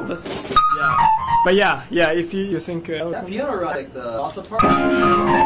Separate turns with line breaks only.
this. Yeah. But yeah. If you think.
That piano, like the awesome part.